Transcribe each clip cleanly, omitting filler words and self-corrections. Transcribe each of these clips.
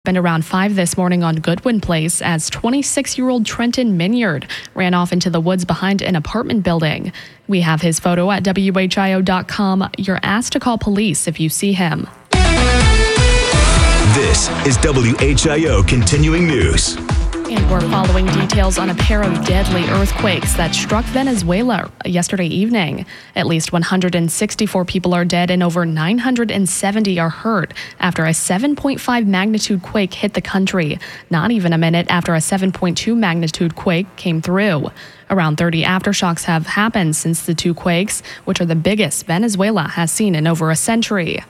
Happened around 5 this morning on Goodwin Place as 26-year-old Trenton Minyard ran off into the woods behind an apartment building. We have his photo at WHIO.com. You're asked to call police if you see him. This is WHIO Continuing News. And we're following details on a pair of deadly earthquakes that struck Venezuela yesterday evening. At least 164 people are dead and over 970 are hurt after a 7.5 magnitude quake hit the country, not even a minute after a 7.2 magnitude quake came through. Around 30 aftershocks have happened since the two quakes, which are the biggest Venezuela has seen in over a century.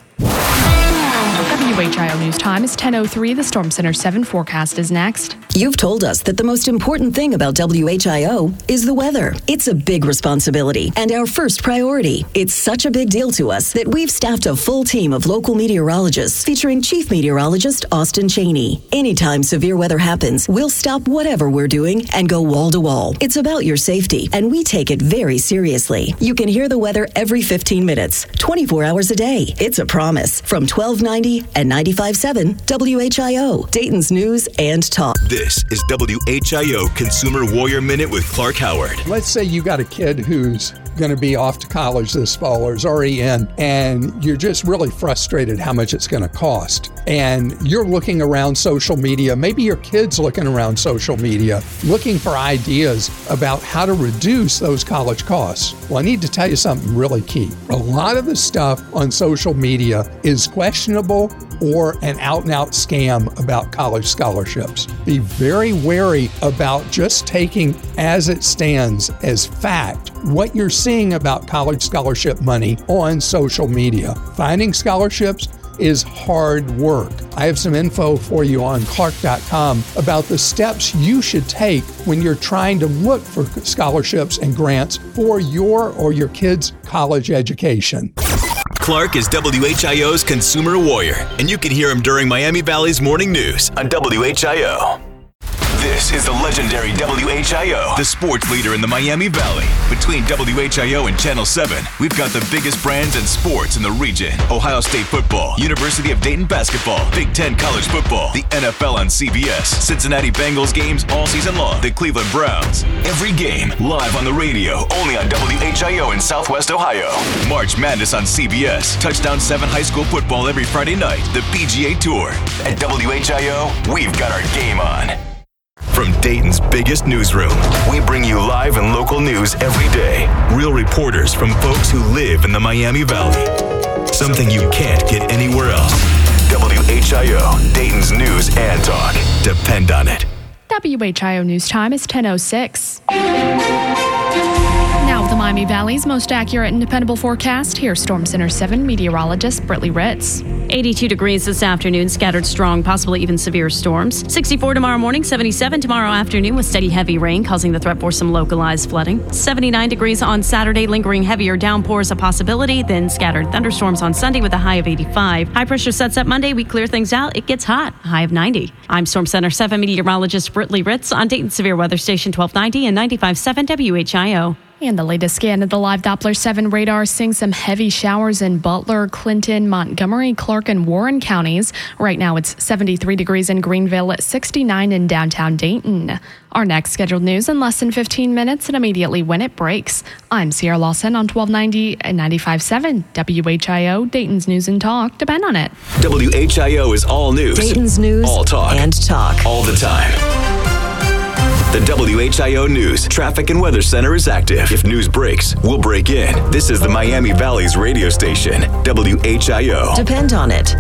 WHIO News Time is 10:03. The Storm Center 7 forecast is next. You've told us that the most important thing about WHIO is the weather. It's a big responsibility and our first priority. It's such a big deal to us that we've staffed a full team of local meteorologists featuring Chief Meteorologist Austin Cheney. Anytime severe weather happens, we'll stop whatever we're doing and go wall to wall. It's about your safety, and we take it very seriously. You can hear the weather every 15 minutes, 24 hours a day. It's a promise from 1290 and 95.7 WHIO, Dayton's News and Talk. This is WHIO Consumer Warrior Minute with Clark Howard. Let's say you got a kid who's going to be off to college this fall or is already in, and you're just really frustrated how much it's going to cost. And you're looking around social media, maybe your kid's looking around social media, looking for ideas about how to reduce those college costs. Well, I need to tell you something really key. A lot of the stuff on social media is questionable or an out-and-out scam about college scholarships. Be very wary about just taking as it stands as fact what you're seeing about college scholarship money on social media. Finding scholarships is hard work. I have some info for you on Clark.com about the steps you should take when you're trying to look for scholarships and grants for your or your kid's college education. Clark is WHIO's Consumer Warrior, and you can hear him during Miami Valley's Morning News on WHIO. This is the legendary WHIO, the sports leader in the Miami Valley. Between WHIO and Channel 7, we've got the biggest brands in sports in the region. Ohio State football, University of Dayton basketball, Big Ten college football, the NFL on CBS, Cincinnati Bengals games all season long, the Cleveland Browns. Every game live on the radio, only on WHIO in Southwest Ohio. March Madness on CBS, Touchdown 7 high school football every Friday night, the PGA Tour. At WHIO, we've got our game on. From Dayton's biggest newsroom, we bring you live and local news every day. Real reporters from folks who live in the Miami Valley. Something you can't get anywhere else. WHIO, Dayton's News and Talk. Depend on it. WHIO News Time is 10:06. Now, the Miami Valley's most accurate and dependable forecast. Here's Storm Center 7 meteorologist Britley Ritz. 82 degrees this afternoon, scattered strong, possibly even severe storms. 64 tomorrow morning, 77 tomorrow afternoon with steady heavy rain causing the threat for some localized flooding. 79 degrees on Saturday, lingering heavier downpours a possibility, then scattered thunderstorms on Sunday with a high of 85. High pressure sets up Monday. We clear things out. It gets hot, a high of 90. I'm Storm Center 7 meteorologist Britley Ritz on Dayton Severe Weather Station 1290 and 95.7 WHIO. And the latest scan of the live Doppler 7 radar seeing some heavy showers in Butler, Clinton, Montgomery, Clark, and Warren counties. Right now it's 73 degrees in Greenville, 69 in downtown Dayton. Our next scheduled news in less than 15 minutes and immediately when it breaks. I'm Sierra Lawson on 1290 and 95.7 WHIO, Dayton's News and Talk. Depend on it. WHIO is all news. Dayton's News all talk. And Talk. All the time. The WHIO News Traffic and Weather Center is active. If news breaks, we'll break in. This is the Miami Valley's radio station, WHIO. Depend on it.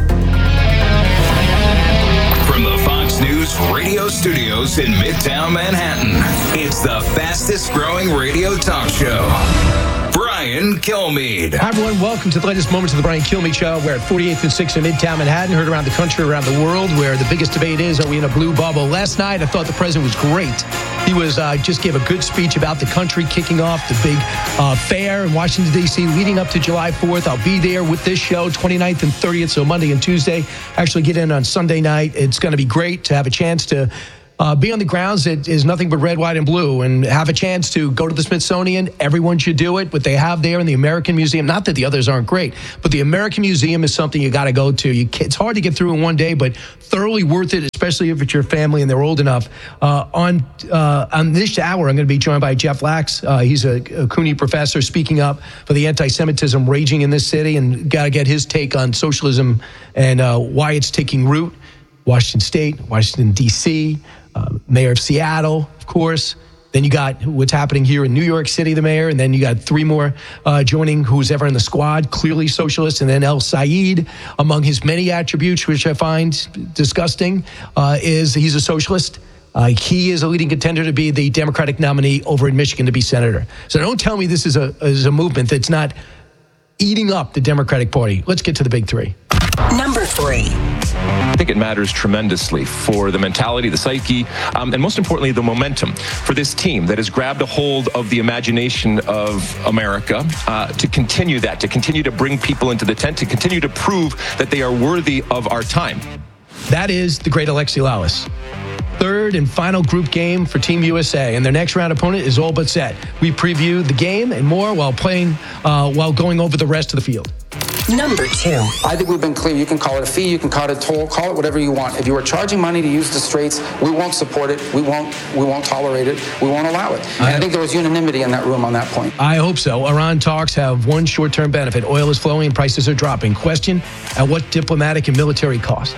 From the Fox News radio studios in Midtown Manhattan, it's the fastest growing radio talk show. Brian Kilmeade. Hi, everyone. Welcome to the latest moments of the Brian Kilmeade Show. We're at 48th and 6th in Midtown Manhattan, heard around the country, around the world, where the biggest debate is, are we in a blue bubble? Last night, I thought the president was great. He was just gave a good speech about the country kicking off the big fair in Washington, D.C., leading up to July 4th. I'll be there with this show, 29th and 30th, so Monday and Tuesday. Actually get in on Sunday night. It's going to be great to have a chance to be on the grounds that is nothing but red, white, and blue, and have a chance to go to the Smithsonian. Everyone should do it. What they have there in the American Museum, not that the others aren't great, but the American Museum is something you got to go to. It's hard to get through in one day, but thoroughly worth it, especially if it's your family and they're old enough. On this hour, I'm going to be joined by Jeff Lax. He's a CUNY professor speaking up for the anti-Semitism raging in this city, and got to get his take on socialism and why it's taking root. Washington State, Washington, D.C., mayor of Seattle, of course. Then you got what's happening here in New York City, the mayor, and then you got three more joining who's ever in the squad, clearly socialist, and then El Sayed, among his many attributes, which I find disgusting, is he's a socialist. He is a leading contender to be the Democratic nominee over in Michigan to be senator. So don't tell me this is a movement that's not eating up the Democratic Party. Let's get to the big three. Number 3. I think it matters tremendously for the mentality, the psyche, and most importantly, the momentum for this team that has grabbed a hold of the imagination of America to continue that, to continue to bring people into the tent, to continue to prove that they are worthy of our time. That is the great Alexi Lalas. Third and final group game for Team USA, and their next round opponent is all but set. We preview the game and more while going over the rest of the field. Number 2. I think we've been clear. You can call it a fee, you can call it a toll, call it whatever you want. If you are charging money to use the streets, we won't support it. We won't tolerate it. We won't allow it. And I think there was unanimity in that room on that point. I hope so. Iran talks have one short-term benefit. Oil is flowing and prices are dropping. Question, at what diplomatic and military cost?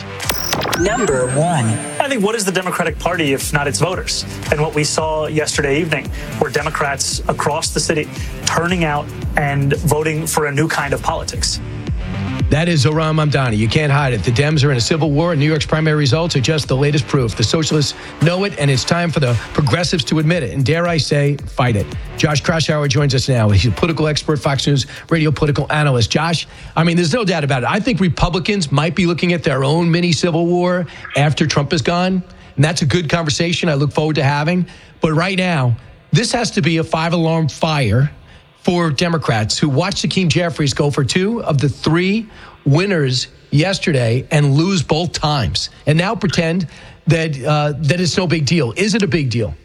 Number 1. I think what is the Democratic Party if not its voters? And what we saw yesterday evening were Democrats across the city turning out and voting for a new kind of politics. That is Zohran Mamdani. You can't hide it. The Dems are in a civil war, and New York's primary results are just the latest proof. The socialists know it, and it's time for the progressives to admit it. And dare I say, fight it. Josh Kraushaar joins us now. He's a political expert, Fox News radio political analyst. Josh, I mean, there's no doubt about it. I think Republicans might be looking at their own mini civil war after Trump is gone, and that's a good conversation I look forward to having. But right now, this has to be a 5-alarm fire for Democrats who watched Hakeem Jeffries go for 2 of the 3 winners yesterday and lose both times, and now pretend that it's no big deal. Is it a big deal?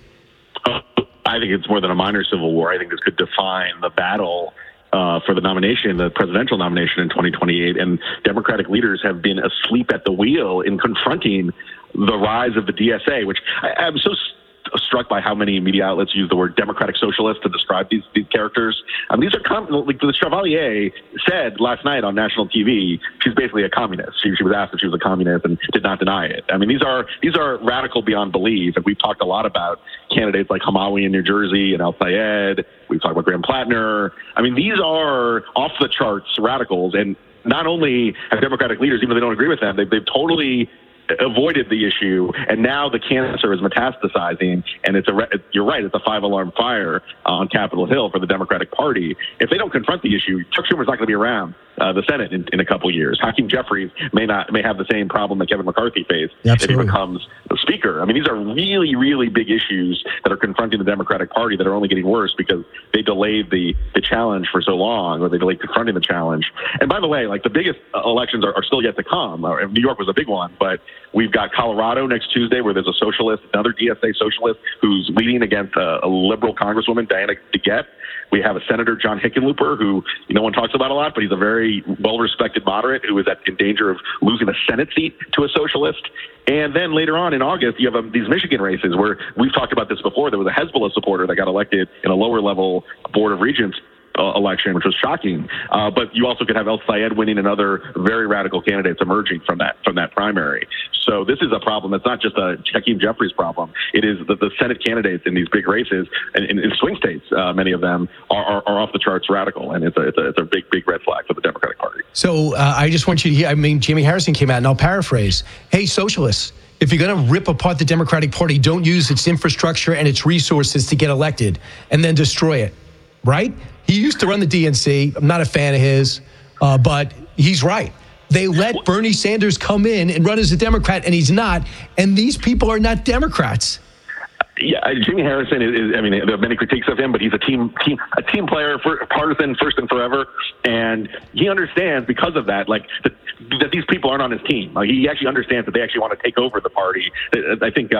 I think it's more than a minor civil war. I think this could define the battle for the nomination, the presidential nomination in 2028. And Democratic leaders have been asleep at the wheel in confronting the rise of the DSA, which I'm so struck by how many media outlets use the word democratic socialist to describe these characters. These are like the Chevalier said last night on national TV. She's basically a communist. She was asked if she was a communist and did not deny it. I mean, these are radical beyond belief. And we've talked a lot about candidates like Hamawi in New Jersey and El Sayed. We've talked about Graham Plattner. I mean, these are off the charts radicals. And not only have Democratic leaders, even though they don't agree with them, they've totally avoided the issue, and now the cancer is metastasizing, and you're right, it's a 5-alarm fire on Capitol Hill for the Democratic Party. If they don't confront the issue, Chuck Schumer's not going to be around the Senate in a couple years. Hakeem Jeffries may have the same problem that Kevin McCarthy faced if he becomes the Speaker. I mean, these are really, really big issues that are confronting the Democratic Party that are only getting worse because they delayed the challenge for so long, or they delayed confronting the challenge. And by the way, like, the biggest elections are still yet to come. New York was a big one, but we've got Colorado next Tuesday, where there's a socialist, another DSA socialist, who's leading against a liberal Congresswoman, Diana DeGette. We have a Senator, John Hickenlooper, who no one talks about a lot, but he's a very well-respected moderate who is in danger of losing a Senate seat to a socialist. And then later on in August, you have these Michigan races where we've talked about this before. There was a Hezbollah supporter that got elected in a lower-level Board of Regents election, which was shocking. But you also could have El Sayed winning, and other very radical candidates emerging from that primary. So this is a problem. It's not just a Hakeem Jeffries problem. It is the Senate candidates in these big races, and in swing states, many of them are off the charts radical, and it's a big red flag for the Democratic Party. So I just want you to hear, I mean, Jamie Harrison came out, and I'll paraphrase, hey, socialists, if you're going to rip apart the Democratic Party, don't use its infrastructure and its resources to get elected and then destroy it, right? He used to run the DNC. I'm not a fan of his, but he's right. They let Bernie Sanders come in and run as a Democrat, and he's not. And these people are not Democrats. Yeah, Jamie Harrison is. I mean, there are many critiques of him, but he's a team player, partisan first and forever, and he understands because of that, like that these people aren't on his team. Like, he actually understands that they actually want to take over the party. I think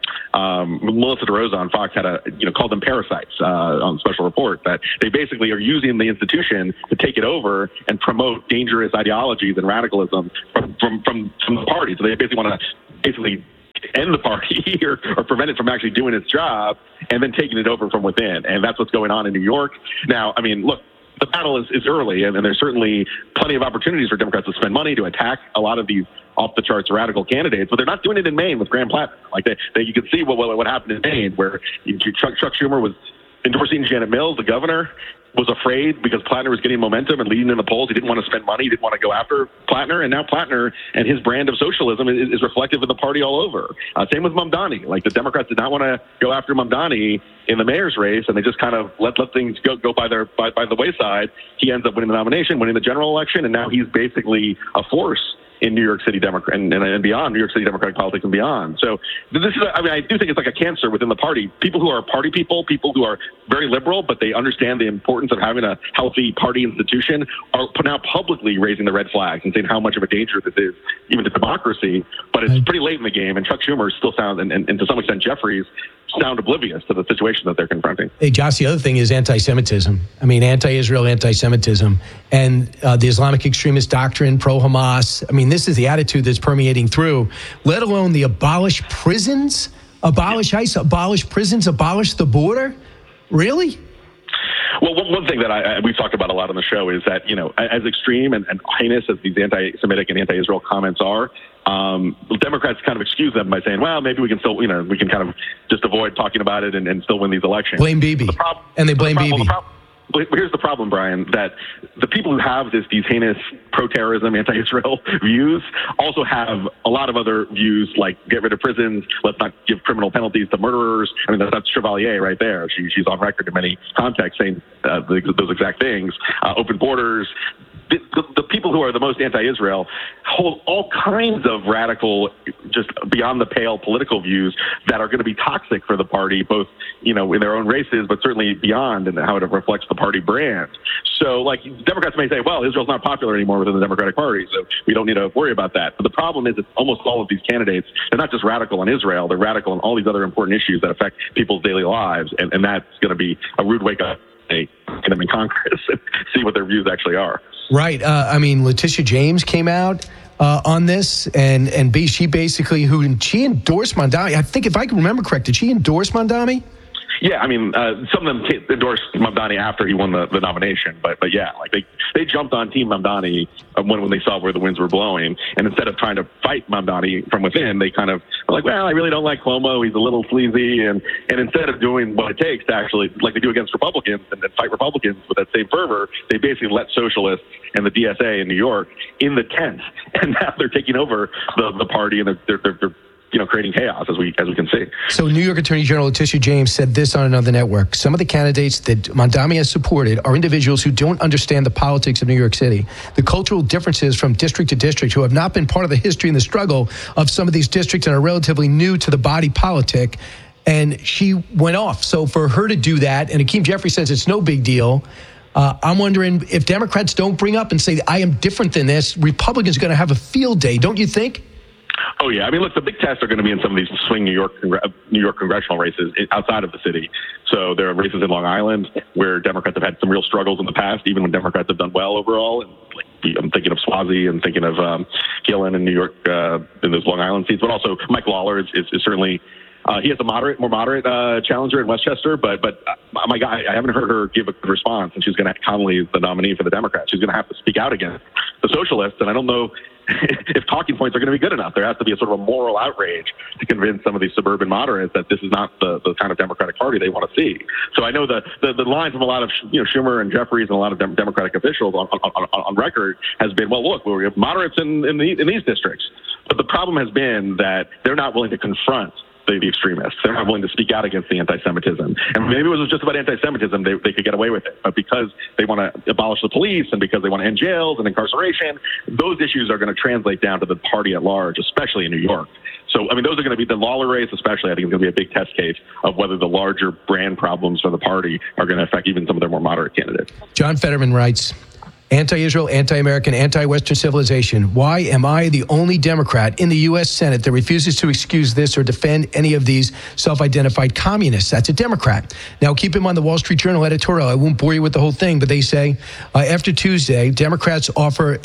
Melissa DeRosa on Fox had called them parasites on Special Report, that they basically are using the institution to take it over and promote dangerous ideologies and radicalism from the party. So they basically want to end the party or prevent it from actually doing its job and then taking it over from within. And that's what's going on in New York. Now, I mean, look, the battle is early, and there's certainly plenty of opportunities for Democrats to spend money to attack a lot of these off-the-charts radical candidates, but they're not doing it in Maine with Graham Plattner. Like, you can see what happened in Maine, where Chuck Schumer was endorsing Janet Mills, the governor, was afraid because Plattner was getting momentum and leading in the polls. He didn't want to spend money. He didn't want to go after Plattner. And now Plattner and his brand of socialism is reflective of the party all over. Same with Mamdani. Like, the Democrats did not want to go after Mamdani in the mayor's race, and they just kind of let things go by the wayside. He ends up winning the nomination, winning the general election, and now he's basically a force in New York City Democrat and beyond, New York City Democratic politics and beyond. So this is, I do think it's like a cancer within the party. People who are party people who are very liberal, but they understand the importance of having a healthy party institution, are now publicly raising the red flags and saying how much of a danger this is, even to democracy. But it's pretty late in the game, and Chuck Schumer still sounds, and to some extent Jeffries, sound oblivious to the situation that they're confronting. Hey, Josh, the other thing is anti-Semitism. I mean, anti-Israel, anti-Semitism, and the Islamic extremist doctrine, pro-Hamas. I mean, this is the attitude that's permeating through, let alone the abolish prisons, abolish ICE, abolish prisons, abolish the border. Really? Well, one thing that we've talked about a lot on the show is that, as extreme and heinous as these anti-Semitic and anti-Israel comments are, Democrats kind of excuse them by saying, well, maybe we can still, we can kind of just avoid talking about it and still win these elections. Blame Bibi. And they blame Bibi. Here's the problem, Brian, that the people who have these heinous pro-terrorism, anti-Israel views also have a lot of other views, like get rid of prisons, let's not give criminal penalties to murderers. I mean, that's Chevalier right there. She's on record in many contexts saying those exact things. Open borders. The people who are the most anti-Israel hold all kinds of radical, just beyond the pale political views that are going to be toxic for the party, both, in their own races, but certainly beyond, and how it reflects the party brand. So, like, Democrats may say, well, Israel's not popular anymore within the Democratic Party, so we don't need to worry about that. But the problem is that almost all of these candidates, they're not just radical on Israel, they're radical on all these other important issues that affect people's daily lives, and that's going to be a rude wake-up in Congress and see what their views actually are. Right. I mean, Letitia James came out on this, and she basically, she endorsed Mamdani. I think, if I can remember correct, did she endorse Mamdani? Yeah, I mean, some of them endorsed Mamdani after he won the nomination, but yeah, like they jumped on Team Mamdani when they saw where the winds were blowing, and instead of trying to fight Mamdani from within, they kind of were like, well, I really don't like Cuomo, he's a little sleazy, and instead of doing what it takes to actually, like they do against Republicans, and then fight Republicans with that same fervor, they basically let socialists and the DSA in New York in the tent, and now they're taking over the party, and they're creating chaos, as we can see. So New York Attorney General Letitia James said this on another network. Some of the candidates that Mamdani has supported are individuals who don't understand the politics of New York City, the cultural differences from district to district, who have not been part of the history and the struggle of some of these districts and are relatively new to the body politic. And she went off. So for her to do that, and Hakeem Jeffries says it's no big deal, I'm wondering if Democrats don't bring up and say, I am different than this, Republicans are going to have a field day, don't you think? Oh, yeah. I mean, look, the big tests are going to be in some of these swing New York congressional races outside of the city. So there are races in Long Island where Democrats have had some real struggles in the past, even when Democrats have done well overall. And, I'm thinking of Swazi and thinking of Gillen in New York in those Long Island seats. But also Mike Lawler is certainly he has a more moderate challenger in Westchester. But my guy, I haven't heard her give a good response, and she's going to Connolly is the nominee for the Democrats. She's going to have to speak out against the socialists, and I don't know if talking points are going to be good enough. There has to be a sort of a moral outrage to convince some of these suburban moderates that this is not the kind of Democratic Party they want to see. So I know the line from a lot of Schumer and Jeffries and a lot of Democratic officials on record has been, well, look, we have moderates in these districts. But the problem has been that they're not willing to confront the extremists. They're not willing to speak out against the anti-Semitism. And maybe it was just about anti-Semitism, they could get away with it. But because they want to abolish the police and because they want to end jails and incarceration, those issues are going to translate down to the party at large, especially in New York. So, I mean, those are going to be the Lawler race, especially, I think, is going to be a big test case of whether the larger brand problems for the party are going to affect even some of their more moderate candidates. John Fetterman writes, anti-Israel, anti-American, anti-Western civilization. Why am I the only Democrat in the U.S. Senate that refuses to excuse this or defend any of these self-identified communists? That's a Democrat. Now, keep in mind the Wall Street Journal editorial. I won't bore you with the whole thing, but they say, after Tuesday, Democrats have offered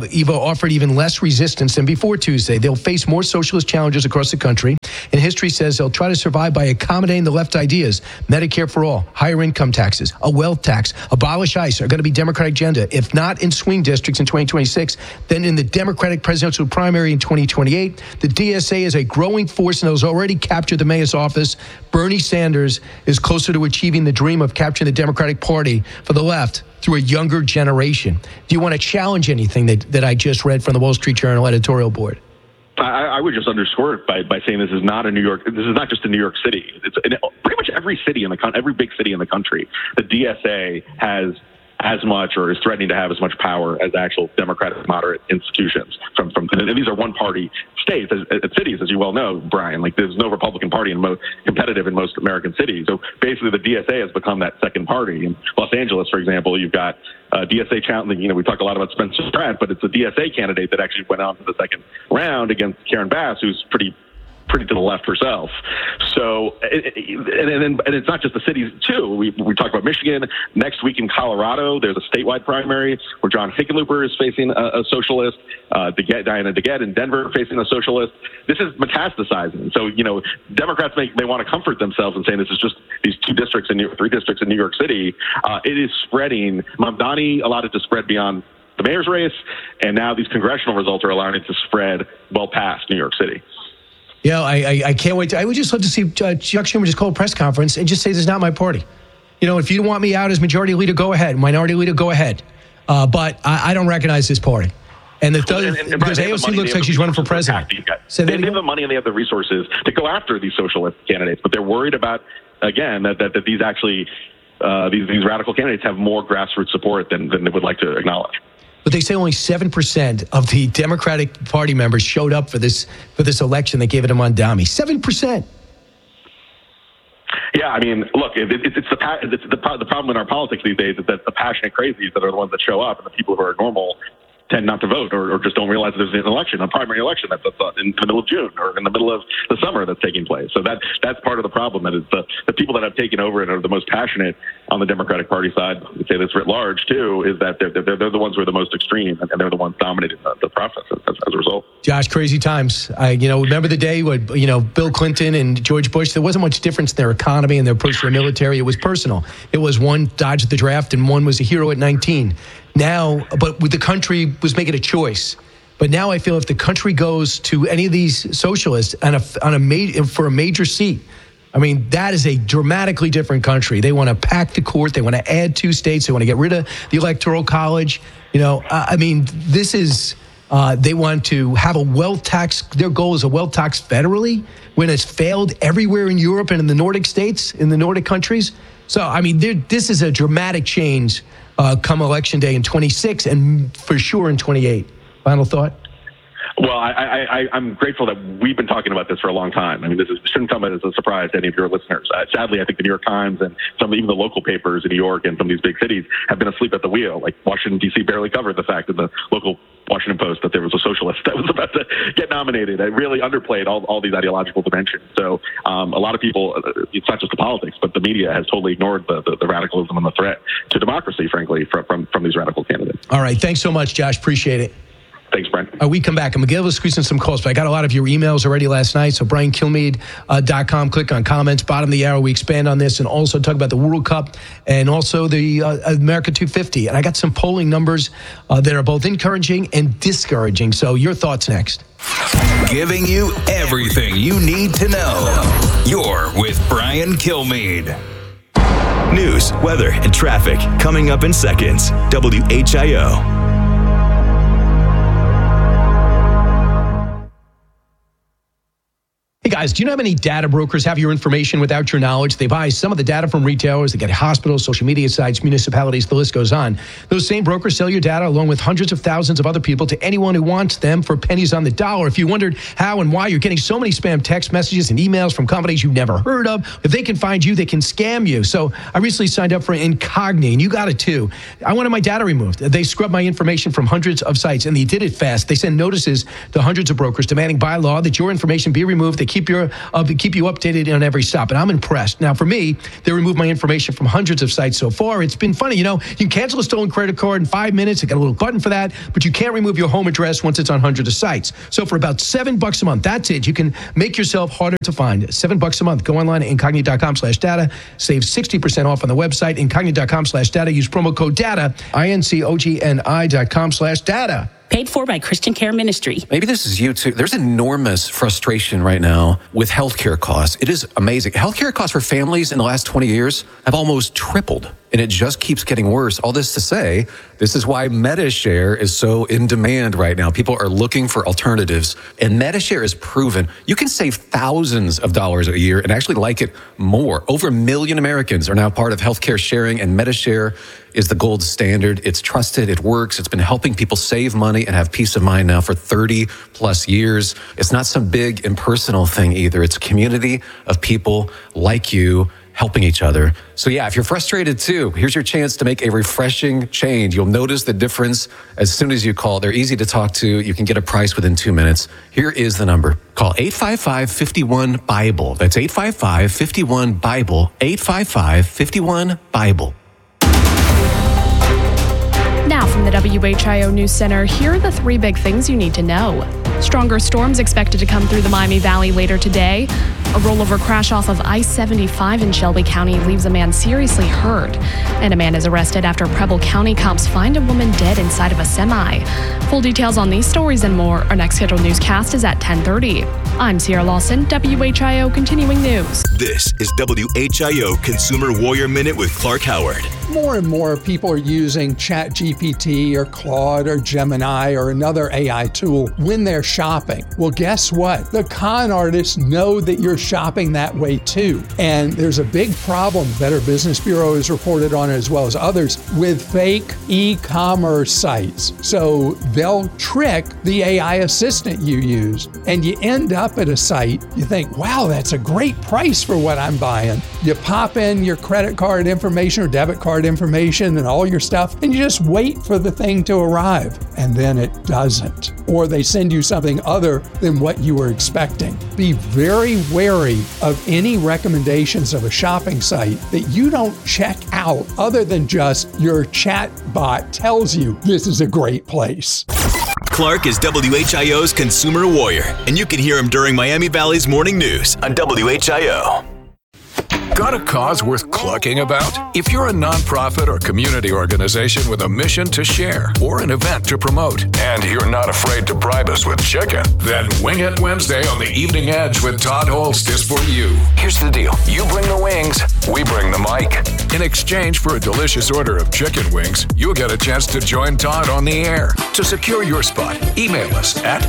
even less resistance than before Tuesday. They'll face more socialist challenges across the country. And history says they'll try to survive by accommodating the left ideas. Medicare for all, higher income taxes, a wealth tax, abolish ICE are going to be Democratic agenda. If not in swing districts in 2026, then in the Democratic presidential primary in 2028. The DSA is a growing force and has already captured the mayor's office. Bernie Sanders is closer to achieving the dream of capturing the Democratic Party for the left through a younger generation. Do you want to challenge anything that I just read from the Wall Street Journal editorial board? I would just underscore it by saying this is not a New York. This is not just in New York City. It's in pretty much every city in the every big city in the country. The DSA has as much or is threatening to have as much power as actual Democratic moderate institutions and these are one-party states, cities, as you well know, Brian. Like, there's no Republican Party competitive in most American cities. So basically, the DSA has become that second party. In Los Angeles, for example, you've got DSA challenging. We talk a lot about Spencer Pratt, but it's a DSA candidate that actually went on to the second round against Karen Bass, who's pretty to the left herself. So, and it's not just the cities, too. We talk about Michigan. Next week in Colorado, there's a statewide primary where John Hickenlooper is facing a socialist, Diana DeGette in Denver facing a socialist. This is metastasizing. So, Democrats may want to comfort themselves and saying this is just these three districts in New York City. It is spreading. Mamdani allowed it to spread beyond the mayor's race, and now these congressional results are allowing it to spread well past New York City. Yeah, I can't wait. I would just love to see Chuck Schumer just call a press conference and just say, this is not my party. If you want me out as majority leader, go ahead. Minority leader, go ahead. But I don't recognize this party. And because AOC looks like she's running for president. They have the money and they have the resources to go after these socialist candidates, but they're worried about, again, that these actually, these radical candidates have more grassroots support than they would like to acknowledge. But they say only 7% of the Democratic Party members showed up for this election. They gave it to Mamdani. 7%. Yeah, I mean, look, it's the problem in our politics these days is that the passionate crazies that are the ones that show up, and the people who are normal tend not to vote or just don't realize there's an election, a primary election that's in the middle of June or in the middle of the summer that's taking place. So that's part of the problem. That is the people that have taken over and are the most passionate on the Democratic Party side, I'd say this writ large too, is that they're the ones who are the most extreme and they're the ones dominating the process as a result. Josh, crazy times. Remember the day when Bill Clinton and George Bush, there wasn't much difference in their economy and their approach to the military. It was personal. It was one dodged the draft and one was a hero at 19. Now, but the country was making a choice. But now I feel if the country goes to any of these socialists for a major seat, I mean, that is a dramatically different country. They want to pack the court. They want to add 2 states. They want to get rid of the Electoral College. This is, they want to have a wealth tax. Their goal is a wealth tax federally when it's failed everywhere in Europe and in the Nordic states, in the Nordic countries. So, this is a dramatic change come Election Day in 26 and for sure in 28. Final thought? Well, I'm grateful that we've been talking about this for a long time. This shouldn't come as a surprise to any of your listeners. Sadly, I think the New York Times and even the local papers in New York and some of these big cities have been asleep at the wheel. Like Washington, D.C. barely covered the fact in the local Washington Post that there was a socialist that was about to get nominated. It really underplayed all these ideological dimensions. So a lot of people, it's not just the politics, but the media has totally ignored the radicalism and the threat to democracy, frankly, from these radical candidates. All right. Thanks so much, Josh. Appreciate it. Thanks, Brian. We come back. I'm going to be able to squeeze in some calls, but I got a lot of your emails already last night. So BrianKilmeade.com. Click on comments. Bottom of the hour, we expand on this and also talk about the World Cup and also the America 250. And I got some polling numbers that are both encouraging and discouraging. So your thoughts next. Giving you everything you need to know. You're with Brian Kilmeade. News, weather, and traffic coming up in seconds. WHIO. Hey Guys, do you know how many data brokers have your information without your knowledge? They buy some of the data from retailers. They get hospitals, social media sites, municipalities, the list goes on. Those same brokers sell your data along with hundreds of thousands of other people to anyone who wants them for pennies on the dollar. If you wondered how and why you're getting so many spam text messages and emails from companies you've never heard of, if they can find you, they can scam you. So I recently signed up for Incogni, and you got it too. I wanted my data removed. They scrubbed my information from hundreds of sites, and they did it fast. They send notices to hundreds of brokers demanding by law that your information be removed. They keep you updated on every stop, and I'm impressed. Now, for me, they removed my information from hundreds of sites so far. It's been funny. You know, you can cancel a stolen credit card in 5 minutes. I got a little button for that, but you can't remove your home address once it's on hundreds of sites. So for about $7 a month, that's it. You can make yourself harder to find. $7 a month. Go online at incogni.com/data. Save 60% off on the website, incogni.com/data. Use promo code DATA, incogni.com/data. Paid for by Christian Care Ministry. Maybe this is you too. There's enormous frustration right now with healthcare costs. It is amazing. Healthcare costs for families in the last 20 years have almost tripled, and it just keeps getting worse. All this to say, this is why MediShare is so in demand right now. People are looking for alternatives, and MediShare is proven you can save thousands of dollars a year and actually like it more. Over 1 million Americans are now part of healthcare sharing, and MediShare is the gold standard. It's trusted. It works. It's been helping people save money and have peace of mind now for 30 plus years. It's not some big impersonal thing either. It's a community of people like you helping each other. So yeah, if you're frustrated too, here's your chance to make a refreshing change. You'll notice the difference as soon as you call. They're easy to talk to. You can get a price within 2 minutes. Here is the number. Call 855-51-BIBLE. That's 855-51-BIBLE. 855-51-BIBLE. Now from the WHIO News Center, here are the 3 big things you need to know. Stronger storms expected to come through the Miami Valley later today. A rollover crash off of I-75 in Shelby County leaves a man seriously hurt. And a man is arrested after Preble County cops find a woman dead inside of a semi. Full details on these stories and more. Our next scheduled newscast is at 10:30. I'm Sierra Lawson, WHIO Continuing News. This is WHIO Consumer Warrior Minute with Clark Howard. More and more people are using ChatGPT or Claude or Gemini or another AI tool when they're shopping. Well, guess what? The con artists know that you're shopping that way too. And there's a big problem, Better Business Bureau has reported on it as well as others, with fake e-commerce sites. So they'll trick the AI assistant you use, and you end up at a site, you think, wow, that's a great price for what I'm buying. You pop in your credit card information or debit card information and all your stuff, and you just wait for the thing to arrive, and then it doesn't. Or they send you something other than what you were expecting. Be very wary of any recommendations of a shopping site that you don't check out other than just your chat bot tells you this is a great place. Clark is WHIO's Consumer Warrior, and you can hear him during Miami Valley's Morning News on WHIO. Got a cause worth clucking about? If you're a nonprofit or community organization with a mission to share or an event to promote, and you're not afraid to bribe us with chicken, then Wing It Wednesday on the Evening Edge with Todd Holst is for you. Here's the deal. You bring the wings, we bring the mic. In exchange for a delicious order of chicken wings, you'll get a chance to join Todd on the air. To secure your spot, email us at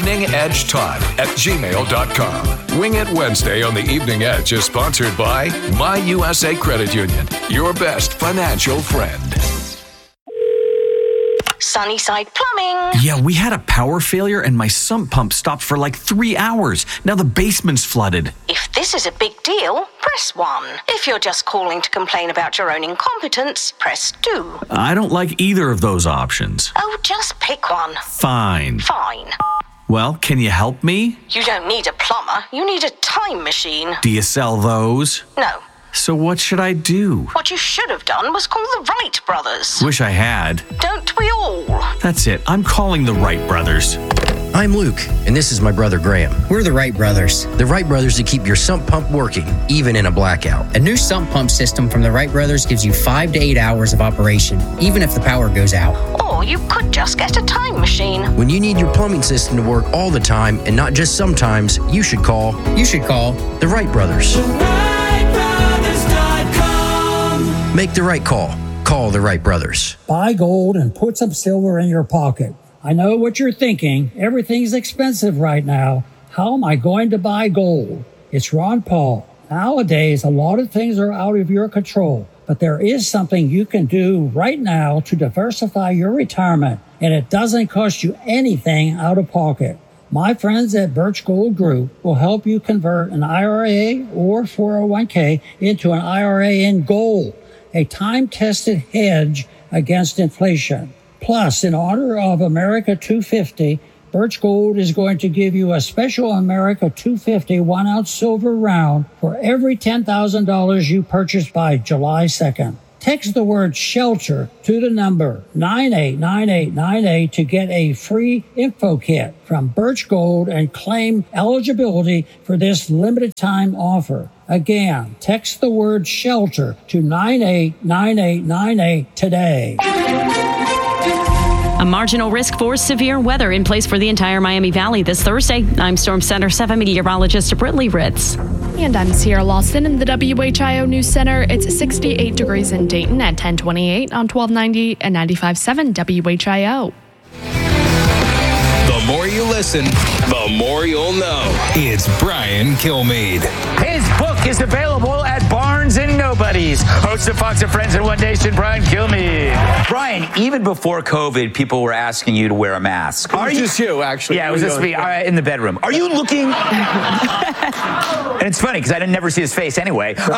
eveningedgetodd@gmail.com. Wing It Wednesday on the Evening Edge is sponsored by My USA Credit Union, your best financial friend. Sunnyside Plumbing. Yeah, we had a power failure and my sump pump stopped for like 3 hours. Now the basement's flooded. If this is a big deal, press 1. If you're just calling to complain about your own incompetence, press 2. I don't like either of those options. Oh, just pick one. Fine. Fine. Well, can you help me? You don't need a plumber. You need a time machine. Do you sell those? No. So what should I do? What you should have done was call the Wright brothers. Wish I had. Don't we all? That's it. I'm calling the Wright brothers. I'm Luke, and this is my brother Graham. We're the Wright brothers. The Wright brothers that keep your sump pump working, even in a blackout. A new sump pump system from the Wright brothers gives you 5 to 8 hours of operation, even if the power goes out. Or you could just get a time machine. When you need your plumbing system to work all the time, and not just sometimes, you should call the Wright brothers. Make the right call. Call the Wright brothers. Buy gold and put some silver in your pocket. I know what you're thinking. Everything's expensive right now. how am I going to buy gold? It's Ron Paul. Nowadays, a lot of things are out of your control, but there is something you can do right now to diversify your retirement, and it doesn't cost you anything out of pocket. My friends at Birch Gold Group will help you convert an IRA or 401k into an IRA in gold, a time-tested hedge against inflation. Plus, in honor of America 250, Birch Gold is going to give you a special America 250 1-ounce silver round for every $10,000 you purchase by July 2nd. Text the word SHELTER to the number 989898 to get a free info kit from Birch Gold and claim eligibility for this limited time offer. Again, text the word SHELTER to 989898 today. A marginal risk for severe weather in place for the entire Miami Valley this Thursday. I'm Storm Center 7 meteorologist Brittany Ritz. And I'm Sierra Lawson in the WHIO News Center. It's 68 degrees in Dayton at 1028 on 1290 and 95.7 WHIO. The more you listen, the more you'll know. It's Brian Kilmeade. His book is available at Barnes & Nobody's. Host of Fox and Friends and One Nation, Brian Kilmeade. Brian, even before COVID, people were asking you to wear a mask. Are you just you, actually? Yeah, it was just me in the bedroom. Are you looking? And it's funny because I didn't never see his face anyway. 3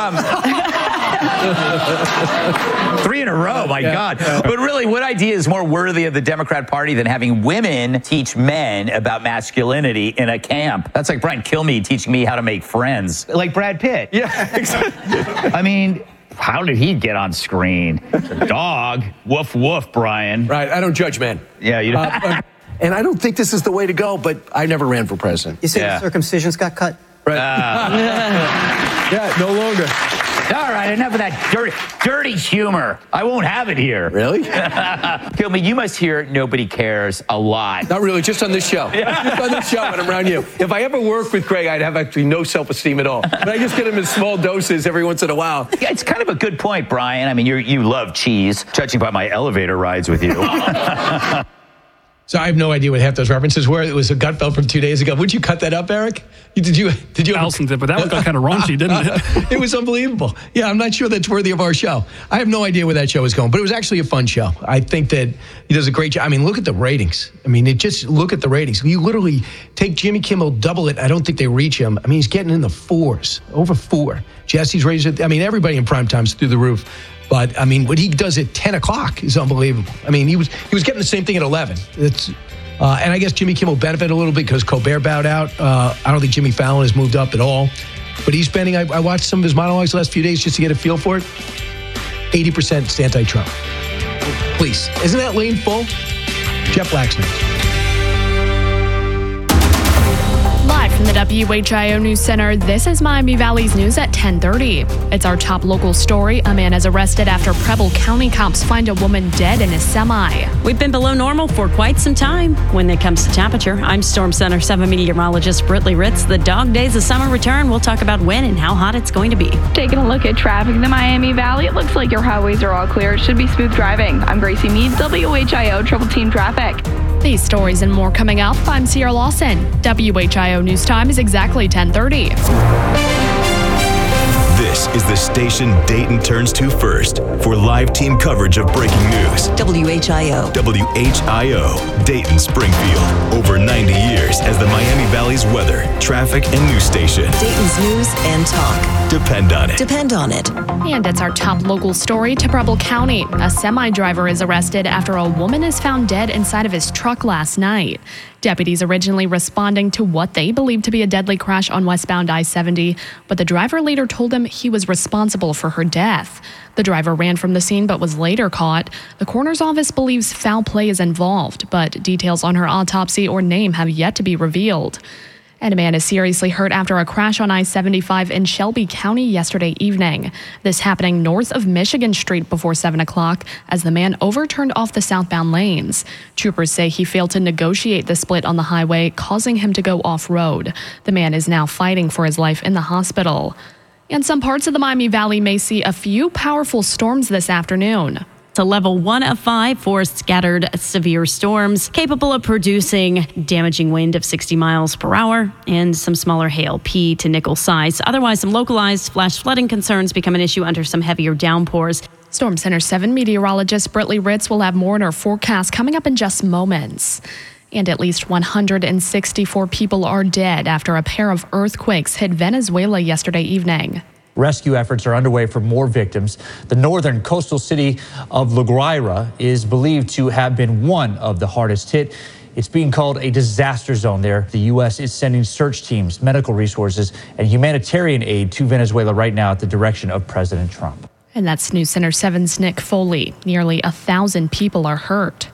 in a row, my God. But really, what idea is more worthy of the Democrat Party than having women teach men about masculinity in a camp? That's like Brian Kilmeade teaching me how to make friends. Like Brad Pitt. Yeah, exactly. I mean, how did he get on screen? A dog. Woof, woof, Brian. Right, I don't judge men. Yeah, you don't. And I don't think this is the way to go, but I never ran for president. You say the circumcisions got cut? Right. Yeah, no longer. All right, enough of that dirty humor. I won't have it here. Really? Kilmeade, you must hear Nobody Cares a lot. Not really, just on this show. Just on this show when I'm around you. If I ever worked with Greg, I'd have actually no self-esteem at all. But I just get him in small doses every once in a while. Yeah, it's kind of a good point, Brian. I mean, you love cheese, judging by my elevator rides with you. So I have no idea what half those references were. It was a Gutfeld from 2 days ago. Would you cut that up, Eric? Did you? Allison did, but that one got kind of raunchy, didn't it? It was unbelievable. Yeah, I'm not sure that's worthy of our show. I have no idea where that show is going, but it was actually a fun show. I think that he does a great job. I mean, look at the ratings. I mean, look at the ratings. You literally take Jimmy Kimmel, double it. I don't think they reach him. I mean, he's getting in the 4s, over 4. Jesse's raised it. I mean, everybody in primetime's through the roof. But I mean, what he does at 10 o'clock is unbelievable. I mean, he was getting the same thing at 11. And I guess Jimmy Kimmel benefited a little bit because Colbert bowed out. I don't think Jimmy Fallon has moved up at all. But he's spending, I watched some of his monologues the last few days just to get a feel for it. 80% anti-Trump. Please. Isn't that lane full? Jeff Laxman. Live from the WHIO News Center, this is Miami Valley's news at 10:30. It's our top local story. A man is arrested after Preble County cops find a woman dead in a semi. We've been below normal for quite some time. When it comes to temperature, I'm Storm Center 7 meteorologist Brittany Ritz. The dog days of summer return. We'll talk about when and how hot it's going to be. Taking a look at traffic in the Miami Valley, it looks like your highways are all clear. It should be smooth driving. I'm Gracie Mead, WHIO Trouble Team Traffic. These stories and more coming up. I'm Sierra Lawson. WHIO News Time is exactly 10:30. This is the station Dayton turns to first for live team coverage of breaking news. WHIO. WHIO, Dayton, Springfield. Over 90 years as the Miami Valley's weather, traffic, and news station. Dayton's news and talk. Depend on it. Depend on it. And it's our top local story to Preble County. A semi-driver is arrested after a woman is found dead inside of his truck last night. Deputies originally responding to what they believed to be a deadly crash on westbound I-70, but the driver later told him he was responsible for her death. The driver ran from the scene but was later caught. The coroner's office believes foul play is involved, but details on her autopsy or name have yet to be revealed. And a man is seriously hurt after a crash on I-75 in Shelby County yesterday evening. This happening north of Michigan Street before 7 o'clock as the man overturned off the southbound lanes. Troopers say he failed to negotiate the split on the highway, causing him to go off-road. The man is now fighting for his life in the hospital. And some parts of the Miami Valley may see a few powerful storms this afternoon. It's a level 1 of 5 for scattered severe storms, capable of producing damaging wind of 60 miles per hour and some smaller hail, P to nickel size. Otherwise, some localized flash flooding concerns become an issue under some heavier downpours. Storm Center 7 meteorologist Britley Ritz will have more in her forecast coming up in just moments. And at least 164 people are dead after a pair of earthquakes hit Venezuela yesterday evening. Rescue efforts are underway for more victims. The northern coastal city of La Guaira is believed to have been one of the hardest hit. It's being called a disaster zone there. The U.S. is sending search teams, medical resources, and humanitarian aid to Venezuela right now at the direction of President Trump. And that's News Center 7's Nick Foley. Nearly 1,000 people are hurt.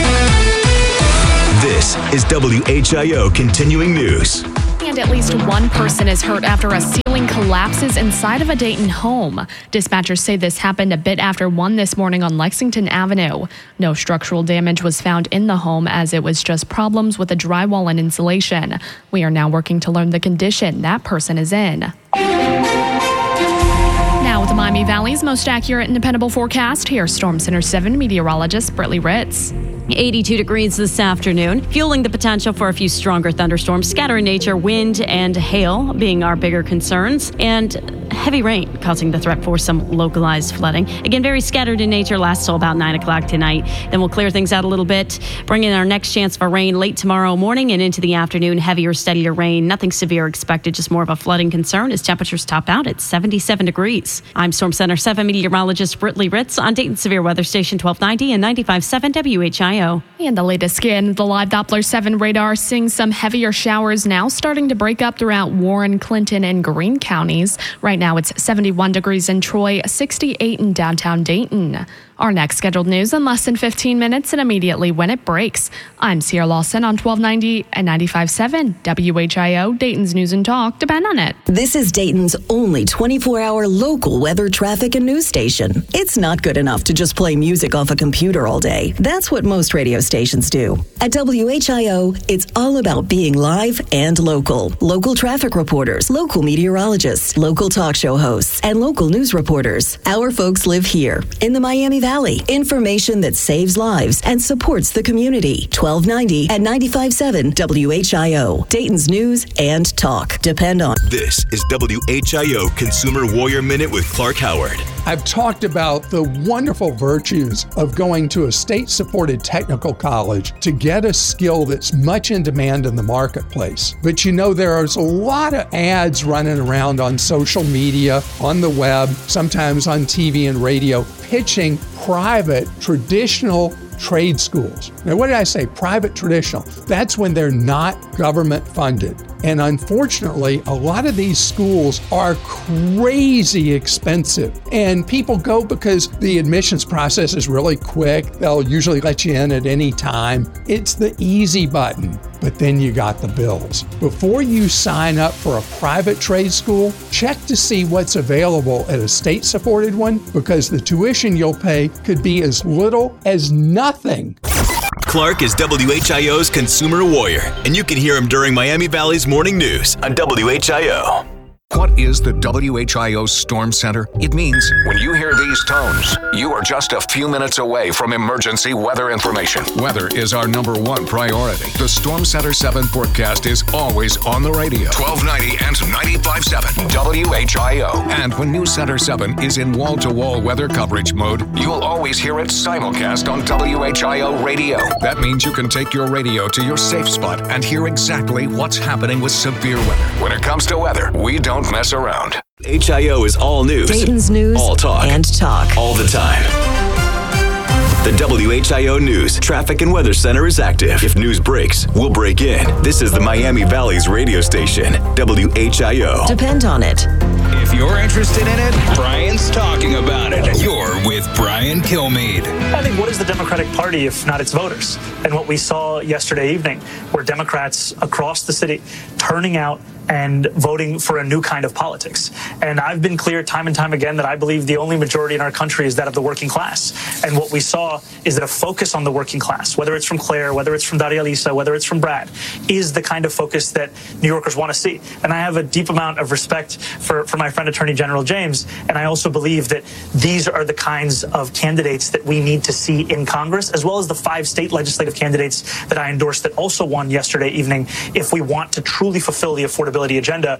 This is WHIO Continuing News. And at least one person is hurt after a ceiling collapses inside of a Dayton home. Dispatchers say this happened a bit after 1 this morning on Lexington Avenue. No structural damage was found in the home as it was just problems with the drywall and insulation. We are now working to learn the condition that person is in. Now with the Miami Valley's most accurate and dependable forecast, here's Storm Center 7 meteorologist Britley Ritz. 82 degrees this afternoon, fueling the potential for a few stronger thunderstorms. Scatter in nature, wind and hail being our bigger concerns, and heavy rain causing the threat for some localized flooding. Again, very scattered in nature, lasts till about 9 o'clock tonight. Then we'll clear things out a little bit, bring in our next chance for rain late tomorrow morning and into the afternoon. Heavier, steadier rain, nothing severe expected, just more of a flooding concern as temperatures top out at 77 degrees. I'm Storm Center 7 meteorologist Britley Ritz on Dayton Severe Weather Station 1290 and 95.7 WHIO. And the latest scan, the live Doppler 7 radar, seeing some heavier showers now starting to break up throughout Warren, Clinton, and Greene counties. Right now it's 71 degrees in Troy, 68 in downtown Dayton. Our next scheduled news in less than 15 minutes and immediately when it breaks. I'm Sierra Lawson on 1290 and 95.7 WHIO, Dayton's News and Talk. Depend on it. This is Dayton's only 24-hour local weather, traffic, and news station. It's not good enough to just play music off a computer all day. That's what most radio stations do. At WHIO, it's all about being live and local. Local traffic reporters, local meteorologists, local talk show hosts, and local news reporters. Our folks live here in the Miami Valley. Information that saves lives and supports the community. 1290 and 95.7 WHIO. Dayton's News and Talk. Depend on. This is WHIO Consumer Warrior Minute with Clark Howard. I've talked about the wonderful virtues of going to a state-supported technical college to get a skill that's much in demand in the marketplace. But you know, there's a lot of ads running around on social media, on the web, sometimes on TV and radio, pitching private, traditional trade schools. Now, what did I say? Private, traditional. That's when they're not government funded. And unfortunately, a lot of these schools are crazy expensive. And people go because the admissions process is really quick. They'll usually let you in at any time. It's the easy button, but then you got the bills. Before you sign up for a private trade school, check to see what's available at a state-supported one, because the tuition you'll pay could be as little as nothing. Clark is WHIO's Consumer Warrior, and you can hear him during Miami Valley's morning news on WHIO. What is the WHIO Storm Center? It means when you hear these tones, you are just a few minutes away from emergency weather information. Weather is our #1 priority. The Storm Center 7 forecast is always on the radio. 1290 and 95.7 WHIO. And when News Center 7 is in wall-to-wall weather coverage mode, you'll always hear it simulcast on WHIO radio. That means you can take your radio to your safe spot and hear exactly what's happening with severe weather. When it comes to weather, we don't mess around. HIO is all news. Dayton's News all talk. And Talk. All the time. The WHIO News Traffic and Weather Center is active. If news breaks, we'll break in. This is the Miami Valley's radio station, WHIO. Depend on it. If you're interested in it, Brian's talking about it. You're with Brian Kilmeade. I think, what is the Democratic Party if not its voters? And what we saw yesterday evening were Democrats across the city turning out and voting for a new kind of politics. And I've been clear time and time again that I believe the only majority in our country is that of the working class. And what we saw is that a focus on the working class, whether it's from Claire, whether it's from Daria Lisa, whether it's from Brad, is the kind of focus that New Yorkers want to see. And I have a deep amount of respect for my friend Attorney General James, and I also believe that these are the kinds of candidates that we need to see in Congress, as well as the 5 state legislative candidates that I endorsed that also won yesterday evening, if we want to truly fulfill the affordability agenda.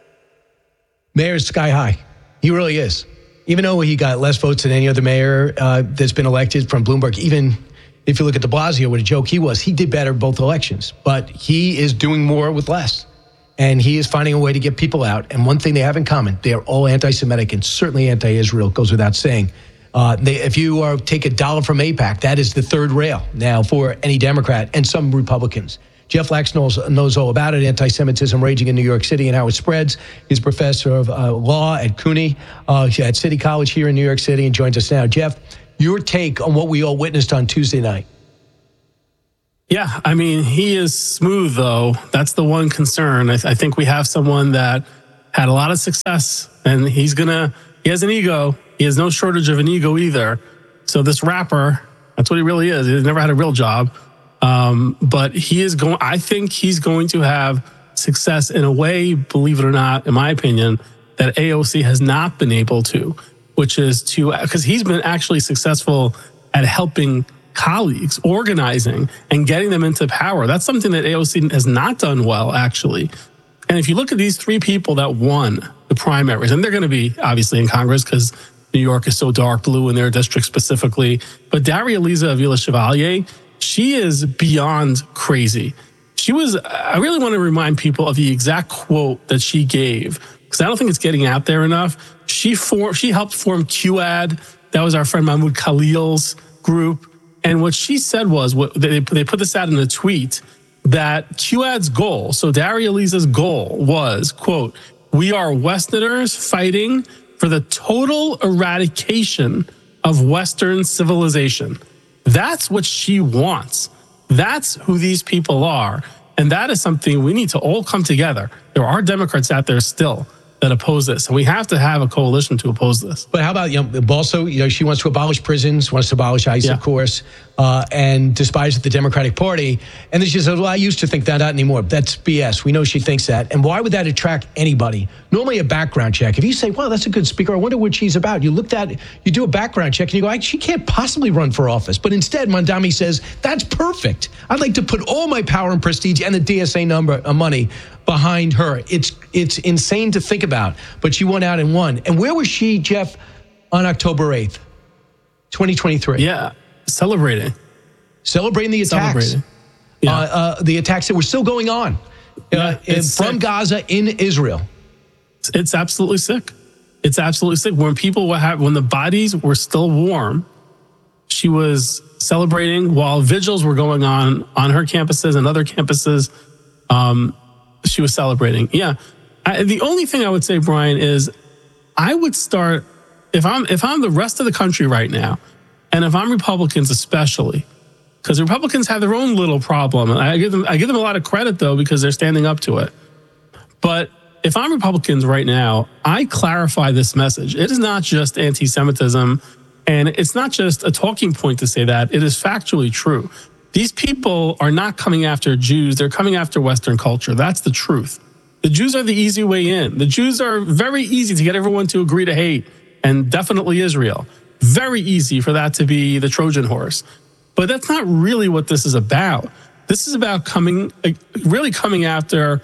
Mayor's sky high. He really is. Even though he got less votes than any other mayor that's been elected from Bloomberg, even if you look at de Blasio, what a joke he was, he did better both elections. But he is doing more with less. And he is finding a way to get people out. And one thing they have in common, they are all anti-Semitic and certainly anti-Israel, goes without saying. If you take $1 from AIPAC, that is the third rail now for any Democrat and some Republicans. Jeff Lax knows all about it, anti-Semitism raging in New York City and how it spreads. He's professor of law at CUNY at City College here in New York City and joins us now. Jeff, your take on what we all witnessed on Tuesday night. Yeah, I mean, he is smooth, though. That's the one concern. I think we have someone that had a lot of success, and he has an ego. He has no shortage of an ego either. So this rapper, that's what he really is. He's never had a real job. But I think he's going to have success in a way, believe it or not, in my opinion, that AOC has not been able to, which is because he's been actually successful at helping colleagues, organizing and getting them into power. That's something that AOC has not done well, actually. And if you look at these 3 people that won the primaries, and they're going to be obviously in Congress because New York is so dark blue in their district specifically, but Daria Lisa Avila Chevalier, she is beyond crazy. I really want to remind people of the exact quote that she gave, because I don't think it's getting out there enough. She helped form QAD. That was our friend Mahmoud Khalil's group. And what she said was, they put this out in a tweet, that QAD's goal, so Daria Lisa's goal was, quote, "We are Westerners fighting for the total eradication of Western civilization." That's what she wants. That's who these people are. And that is something we need to all come together. There are Democrats out there still that oppose this, and we have to have a coalition to oppose this. But how about, also, she wants to abolish prisons, wants to abolish ICE, of course, and despises the Democratic Party. And then she says, well, I used to think that, not anymore. That's BS. We know she thinks that. And why would that attract anybody? Normally a background check. If you say, well, that's a good speaker, I wonder what she's about. You do a background check and you go, she can't possibly run for office. But instead, Mondami says, that's perfect. I'd like to put all my power and prestige and the DSA money behind her. It's insane to think about, but she went out and won. And where was she, Jeff, on October 8th, 2023? Yeah, celebrating the attacks. Yeah. The attacks that were still going on from Gaza in Israel. It's absolutely sick. It's absolutely sick. When the bodies were still warm, she was celebrating while vigils were going on her campuses and other campuses. She was celebrating. Yeah. The only thing I would say, Brian, is I would start, if I'm the rest of the country right now, and if I'm Republicans especially, because Republicans have their own little problem. And I give them a lot of credit, though, because they're standing up to it. But if I'm Republicans right now, I clarify this message. It is not just anti-Semitism, and it's not just a talking point to say that. It is factually true. These people are not coming after Jews. They're coming after Western culture. That's the truth. The Jews are the easy way in. The Jews are very easy to get everyone to agree to hate, and definitely Israel. Very easy for that to be the Trojan horse. But that's not really what this is about. This is about really coming after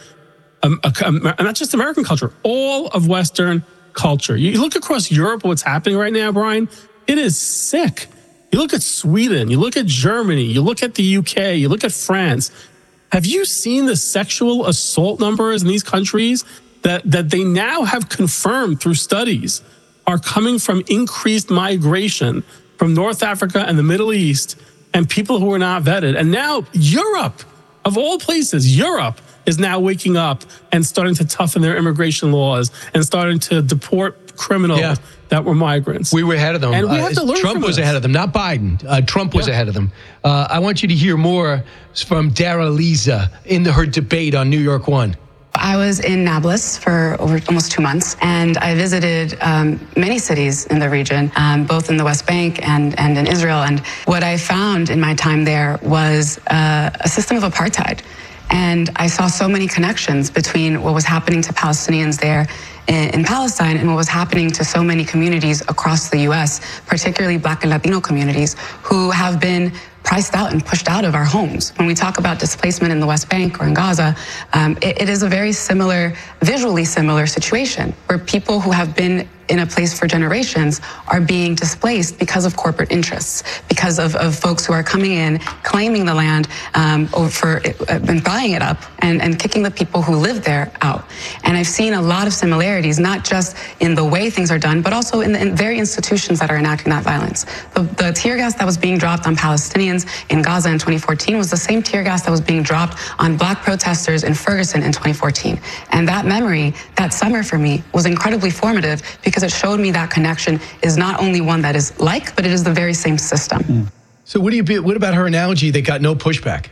not just American culture, all of Western culture. You look across Europe, what's happening right now, Brian, it is sick. You look at Sweden, you look at Germany, you look at the UK, you look at France. Have you seen the sexual assault numbers in these countries that they now have confirmed through studies are coming from increased migration from North Africa and the Middle East and people who are not vetted? And now Europe, of all places, Europe is now waking up and starting to toughen their immigration laws and starting to deport criminals that were migrants. We were ahead of them. And we have to learn Trump was ahead of them, not Biden. Trump was ahead of them. I want you to hear more from Daria Lisa in her debate on New York One. I was in Nablus for over almost 2 months, and I visited many cities in the region, both in the West Bank and in Israel. And what I found in my time there was a system of apartheid. And I saw so many connections between what was happening to Palestinians there in Palestine and what was happening to so many communities across the U.S., particularly Black and Latino communities, who have been priced out and pushed out of our homes. When we talk about displacement in the West Bank or in Gaza, it is a very similar, visually similar situation where people who have been in a place for generations are being displaced because of corporate interests, because of folks who are coming in, claiming the land and buying it up and kicking the people who live there out. And I've seen a lot of similarities, not just in the way things are done, but also in the very institutions that are enacting that violence. The tear gas that was being dropped on Palestinians in Gaza in 2014 was the same tear gas that was being dropped on Black protesters in Ferguson in 2014. And that memory, that summer for me, was incredibly formative because it showed me that connection is not only one that is like, but it is the very same system. So what about her analogy that got no pushback?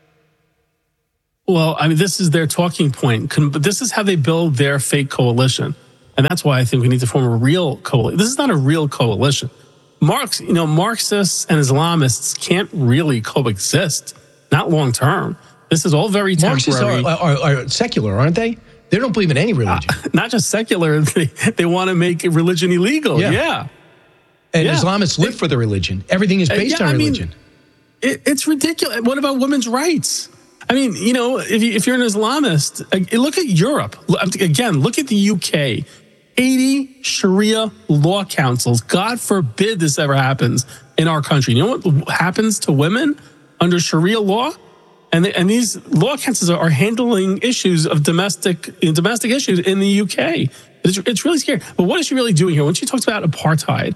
Well, I mean, this is their talking point. But this is how they build their fake coalition. And that's why I think we need to form a real coalition. This is not a real coalition. Marxists and Islamists can't really coexist, not long term. This is all very temporary. Marxists are secular, aren't they? They don't believe in any religion. Not just secular, they want to make religion illegal. Yeah. And Islamists live for the religion. Everything is based on religion. It's ridiculous. What about women's rights? I mean, if you're an Islamist, look at Europe. Again, look at the UK. 80 Sharia law councils. God forbid this ever happens in our country. You know what happens to women under Sharia law? And these law councils are handling issues of domestic issues in the UK. It's really scary. But what is she really doing here? When she talks about apartheid,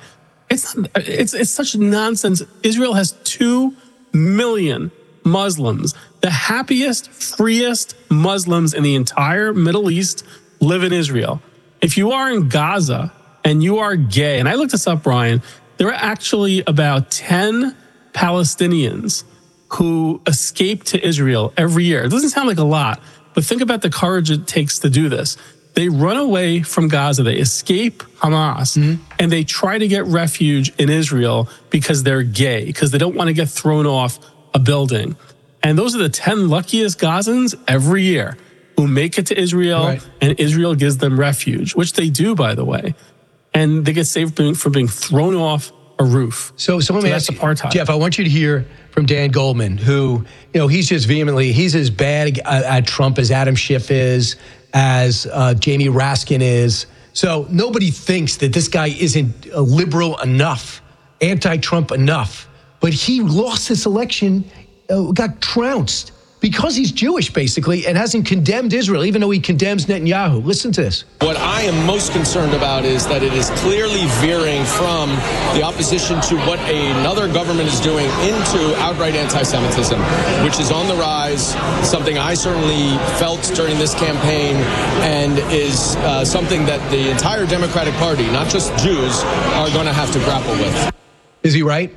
it's such nonsense. Israel has 2 million Muslims. The happiest, freest Muslims in the entire Middle East live in Israel. If you are in Gaza and you are gay, and I looked this up, Brian, there are actually about 10 Palestinians who escape to Israel every year. It doesn't sound like a lot, but think about the courage it takes to do this. They run away from Gaza, they escape Hamas, and they try to get refuge in Israel because they're gay, because they don't want to get thrown off a building. And those are the 10 luckiest Gazans every year who make it to Israel, and Israel gives them refuge, which they do, by the way. And they get saved from being thrown off a roof. So let me ask you, apartheid. Jeff, I want you to hear from Dan Goldman, who, he's just he's as bad at Trump as Adam Schiff is, as Jamie Raskin is. So nobody thinks that this guy isn't liberal enough, anti-Trump enough. But he lost this election, got trounced because he's Jewish, basically, and hasn't condemned Israel, even though he condemns Netanyahu. Listen to this. What I am most concerned about is that it is clearly veering from the opposition to what another government is doing into outright anti-Semitism, which is on the rise, something I certainly felt during this campaign, and is something that the entire Democratic Party, not just Jews, are going to have to grapple with. Is he right?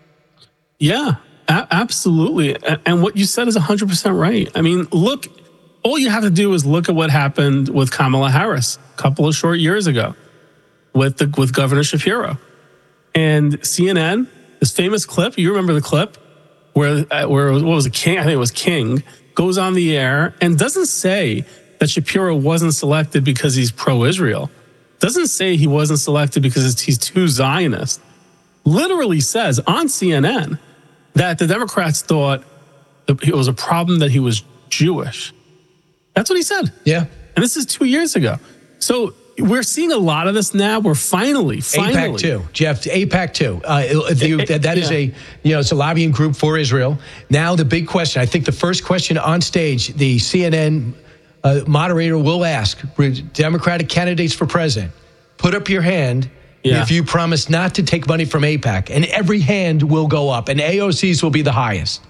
Yeah. Absolutely. And what you said is 100% right. I mean, look, all you have to do is look at what happened with Kamala Harris a couple of short years ago with Governor Shapiro. And CNN, this famous clip, you remember the clip where what was it, King? I think it was King, goes on the air and doesn't say that Shapiro wasn't selected because he's pro-Israel. Doesn't say he wasn't selected because he's too Zionist. Literally says on CNN that the Democrats thought it was a problem that he was Jewish. That's what he said. Yeah. And this is 2 years ago. So we're seeing a lot of this now. We're finally. AIPAC 2, Jeff, AIPAC 2. That is it's a lobbying group for Israel. Now the big question, I think the first question on stage, the CNN moderator will ask Democratic candidates for president, put up your hand if you promise not to take money from AIPAC, and every hand will go up, and AOC's will be the highest.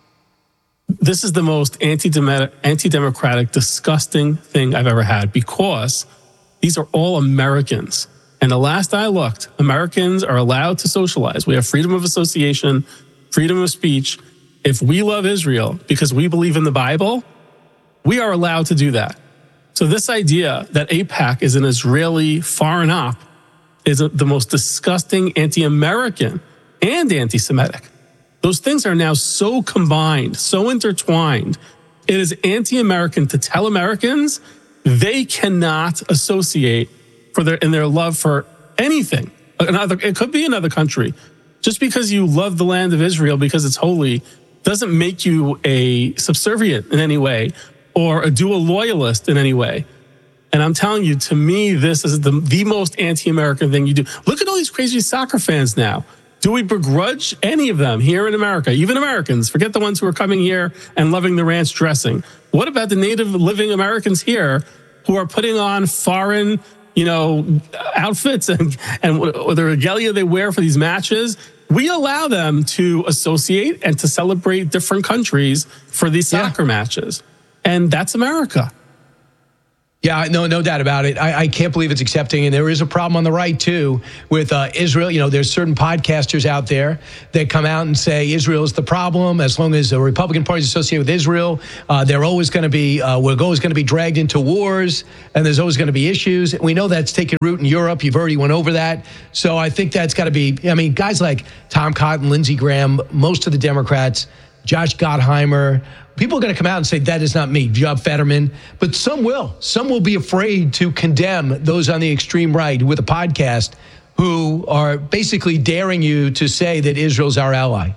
This is the most anti-democratic, disgusting thing I've ever had, because these are all Americans. And the last I looked, Americans are allowed to socialize. We have freedom of association, freedom of speech. If we love Israel because we believe in the Bible, we are allowed to do that. So this idea that AIPAC is an Israeli foreign op is the most disgusting, anti-American and anti-Semitic. Those things are now so combined, so intertwined. It is anti-American to tell Americans they cannot associate in their love for anything. It could be another country. Just because you love the land of Israel because it's holy doesn't make you a subservient in any way or a dual loyalist in any way. And I'm telling you, to me, this is the most anti-American thing you do. Look at all these crazy soccer fans now. Do we begrudge any of them here in America, even Americans? Forget the ones who are coming here and loving the ranch dressing. What about the native living Americans here who are putting on foreign, outfits and the regalia they wear for these matches? We allow them to associate and to celebrate different countries for these soccer matches. And that's America. Yeah, no doubt about it. I can't believe it's accepting. And there is a problem on the right, too, with Israel. There's certain podcasters out there that come out and say Israel is the problem. As long as the Republican Party is associated with Israel, we're always going to be dragged into wars, and there's always going to be issues. We know that's taken root in Europe. You've already went over that. So I think that's got to be, guys like Tom Cotton, Lindsey Graham, most of the Democrats, Josh Gottheimer, people are going to come out and say, that is not me, Job Fetterman. But some will. Some will be afraid to condemn those on the extreme right with a podcast who are basically daring you to say that Israel's our ally.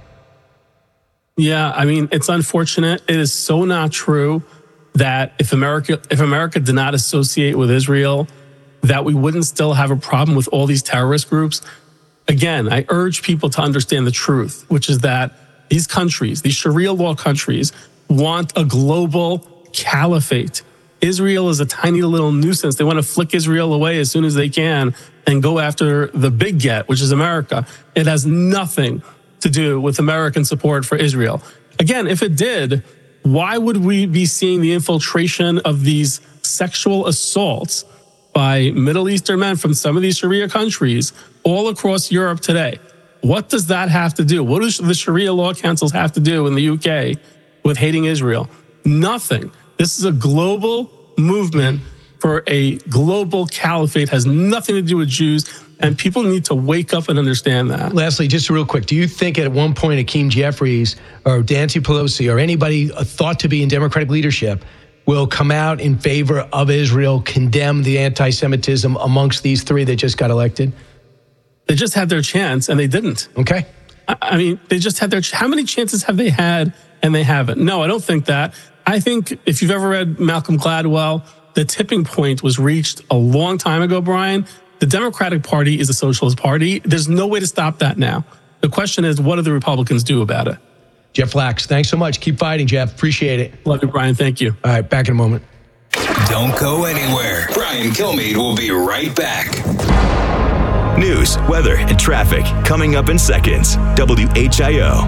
Yeah, it's unfortunate. It is so not true that if America did not associate with Israel, that we wouldn't still have a problem with all these terrorist groups. Again, I urge people to understand the truth, which is that these countries, these Sharia law countries, want a global caliphate. Israel is a tiny little nuisance. They want to flick Israel away as soon as they can and go after the big get, which is America. It has nothing to do with American support for Israel. Again, if it did, why would we be seeing the infiltration of these sexual assaults by Middle Eastern men from some of these Sharia countries all across Europe today? What does that have to do? What do the Sharia law councils have to do in the UK with hating Israel? Nothing. This is a global movement for a global caliphate. It has nothing to do with Jews, and people need to wake up and understand that. Lastly, just real quick, do you think at one point Hakeem Jeffries or Nancy Pelosi or anybody thought to be in Democratic leadership will come out in favor of Israel, condemn the anti-Semitism amongst these three that just got elected? They just had their chance, and they didn't. Okay. They just had how many chances have they had, and they haven't? No, I don't think that. I think if you've ever read Malcolm Gladwell, the tipping point was reached a long time ago, Brian. The Democratic Party is a socialist party. There's no way to stop that now. The question is, what do the Republicans do about it? Jeff Lax, thanks so much. Keep fighting, Jeff. Appreciate it. Love you, Brian. Thank you. All right, back in a moment. Don't go anywhere. Brian Kilmeade will be right back. News, weather, and traffic coming up in seconds. WHIO.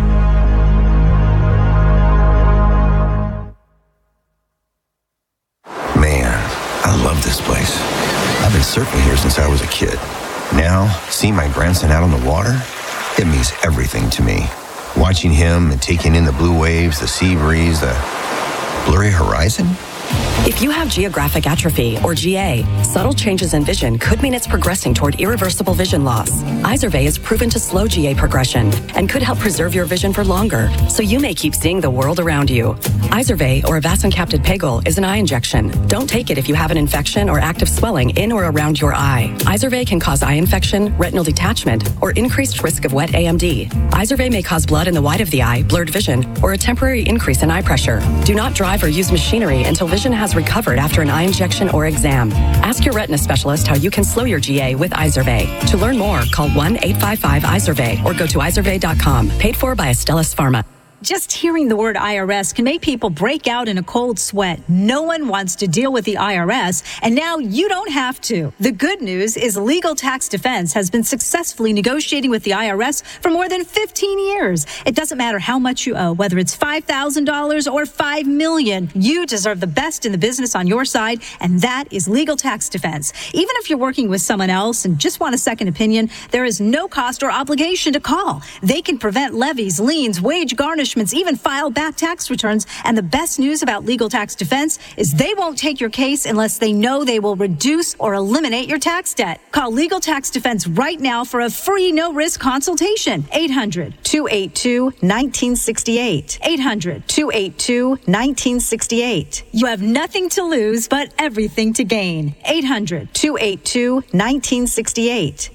Man, I love this place. I've been surfing here since I was a kid. Now, seeing my grandson out on the water, it means everything to me. Watching him and taking in the blue waves, the sea breeze, the blurry horizon. If you have geographic atrophy, or GA, subtle changes in vision could mean it's progressing toward irreversible vision loss. Izervay is proven to slow GA progression and could help preserve your vision for longer, so you may keep seeing the world around you. Izervay, or avacincaptad pegol, is an eye injection. Don't take it if you have an infection or active swelling in or around your eye. Izervay can cause eye infection, retinal detachment, or increased risk of wet AMD. Izervay may cause blood in the white of the eye, blurred vision, or a temporary increase in eye pressure. Do not drive or use machinery until vision has recovered after an eye injection or exam. Ask your retina specialist how you can slow your GA with Izervay. To learn more, call 1-855-IZERVAY or go to izervay.com. Paid for by Astellas Pharma. Just hearing the word IRS can make people break out in a cold sweat. No one wants to deal with the IRS, and now you don't have to. The good news is Legal Tax Defense has been successfully negotiating with the IRS for more than 15 years. It doesn't matter how much you owe, whether it's $5,000 or $5 million. You deserve the best in the business on your side, and that is Legal Tax Defense. Even if you're working with someone else and just want a second opinion, there is no cost or obligation to call. They can prevent levies, liens, wage garnishment, embellishments, even file back tax returns. And the best news about Legal Tax Defense is they won't take your case unless they know they will reduce or eliminate your tax debt. Call Legal Tax Defense right now for a free no-risk consultation. 800-282-1968. 800-282-1968. You have nothing to lose, but everything to gain. 800-282-1968.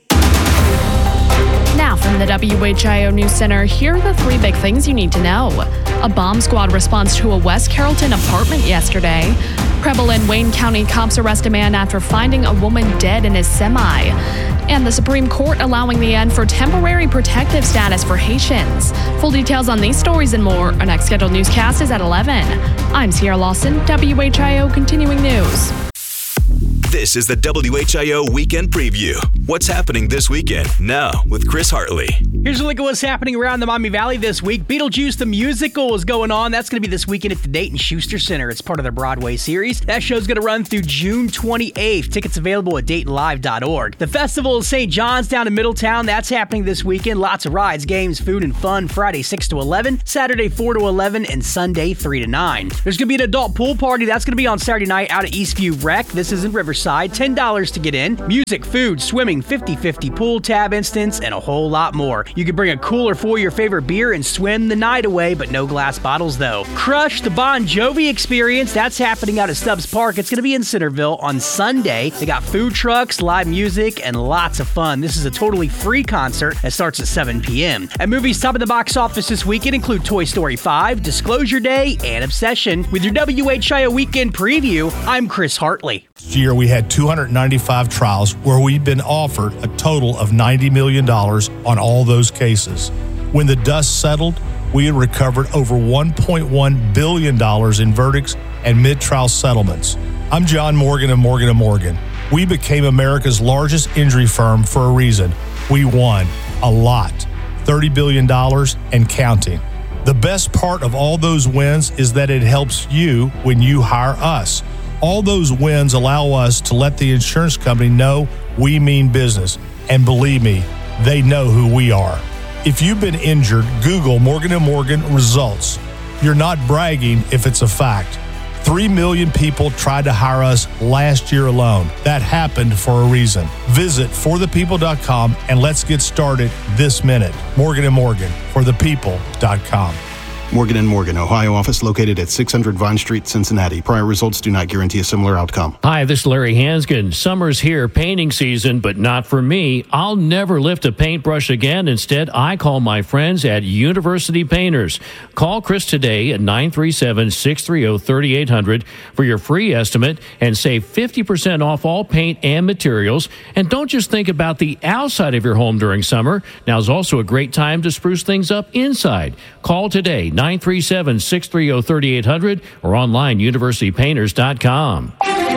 Now from the WHIO News Center, here are the three big things you need to know. A bomb squad responds to a West Carrollton apartment yesterday. Preble and Wayne County cops arrest a man after finding a woman dead in his semi. And the Supreme Court allowing the end for temporary protective status for Haitians. Full details on these stories and more. Our next scheduled newscast is at 11. I'm Sierra Lawson, WHIO Continuing News. This is the WHIO Weekend Preview. What's happening this weekend? Now with Chris Hartley. Here's a look at what's happening around the Miami Valley this week. Beetlejuice the Musical is going on. That's going to be this weekend at the Dayton Schuster Center. It's part of their Broadway series. That show's going to run through June 28th. Tickets available at DaytonLive.org. The Festival of St. John's down in Middletown. That's happening this weekend. Lots of rides, games, food, and fun. Friday 6 to 11, Saturday 4 to 11, and Sunday 3 to 9. There's going to be an adult pool party. That's going to be on Saturday night out at Eastview Rec. This is in Riverside. $10 to get in. Music, food, swimming, 50-50 pool, tab instance, and a whole lot more. You can bring a cooler for your favorite beer and swim the night away, but no glass bottles though. Crush the Bon Jovi Experience. That's happening out at Stubbs Park. It's going to be in Centerville on Sunday. They got food trucks, live music, and lots of fun. This is a totally free concert that starts at 7 p.m. And movies top of the box office this weekend include Toy Story 5, Disclosure Day, and Obsession. With your WHIO Weekend Preview, I'm Chris Hartley. This year we had 295 trials where we've been offered a total of $90 million on all those cases. When the dust settled, we had recovered over $1.1 billion in verdicts and mid-trial settlements. I'm John Morgan of Morgan & Morgan. We became America's largest injury firm for a reason. We won a lot, $30 billion and counting. The best part of all those wins is that it helps you when you hire us. All those wins allow us to let the insurance company know we mean business. And believe me, they know who we are. If you've been injured, Google Morgan & Morgan results. You're not bragging if it's a fact. 3 million people tried to hire us last year alone. That happened for a reason. Visit forthepeople.com and let's get started this minute. Morgan & Morgan, forthepeople.com. Morgan & Morgan, Ohio office located at 600 Vine Street, Cincinnati. Prior results do not guarantee a similar outcome. Hi, this is Larry Hanskin. Summer's here, painting season, but not for me. I'll never lift a paintbrush again. Instead, I call my friends at University Painters. Call Chris today at 937-630-3800 for your free estimate and save 50% off all paint and materials. And don't just think about the outside of your home during summer. Now's also a great time to spruce things up inside. Call today, 937-630-3800 or online, universitypainters.com.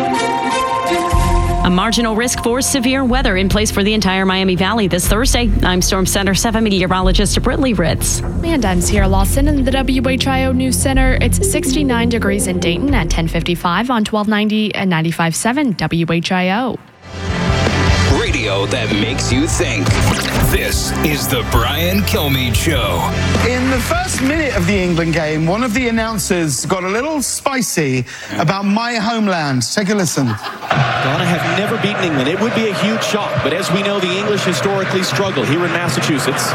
A marginal risk for severe weather in place for the entire Miami Valley this Thursday. I'm Storm Center 7 meteorologist Brittany Ritz. And I'm Sierra Lawson in the WHIO News Center. It's 69 degrees in Dayton at 10:55 on 1290 and 95.7 WHIO. Radio that makes you think. This is the Brian Kilmeade Show. In the first minute of the England game, one of the announcers got a little spicy about my homeland. Take a listen. Ghana have never beaten England. It would be a huge shock, but as we know, the English historically struggle here in Massachusetts.